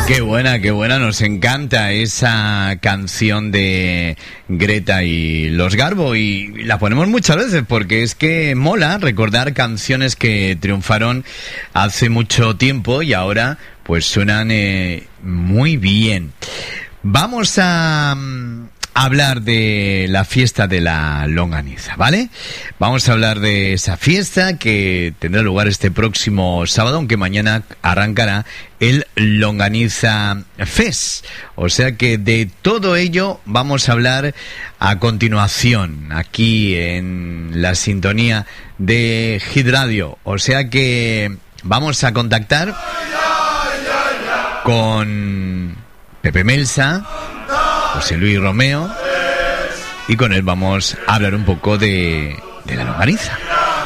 Qué buena, nos encanta esa canción de Greta y Los Garbo y la ponemos muchas veces porque es que mola recordar canciones que triunfaron hace mucho tiempo y ahora pues suenan muy bien. Vamos a hablar de la fiesta de la longaniza, ¿vale? Vamos a hablar de esa fiesta que tendrá lugar este próximo sábado, aunque mañana arrancará el Longaniza Fest. O sea que de todo ello vamos a hablar a continuación, aquí en la sintonía de Hit Radio. O sea que vamos a contactar con Pepe Melsa, José Luis Romeo, y con él vamos a hablar un poco de la longaniza.